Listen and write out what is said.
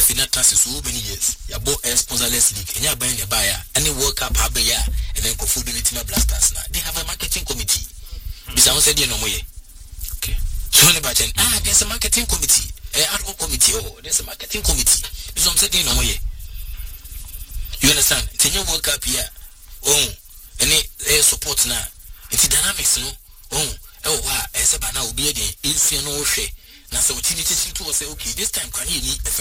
FA transfer so many years. You bought a sponsorless league, and you're buying a buyer, and you work up half a year, and then go food in the Blasters now. They have a marketing committee. Besides, said you know way. Okay. So there's a marketing committee, ad hoc committee. Oh, there's a marketing committee. Besides, said you know way. You understand? Then you work up here. Oh, and support now. It's dynamics, no. Oh, wow. As a banana will be again. If you know, now so utility to say, okay, this time can you need